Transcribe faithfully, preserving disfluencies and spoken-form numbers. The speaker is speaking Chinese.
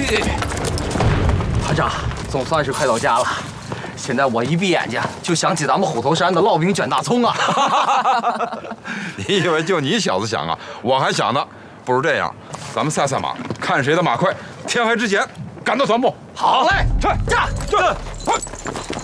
团长，总算是快到家了。现在我一闭眼睛就想起咱们虎头山的烙饼卷大葱啊！ 你以为就你小子想啊？我还想呢。不如这样，咱们赛赛马，看谁的马快，天黑之前赶到团部。 好嘞， 去驾， 去，快！